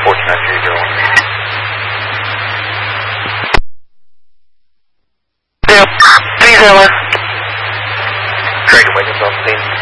14901. Yeah, 301. Craig and Wiggins on scene.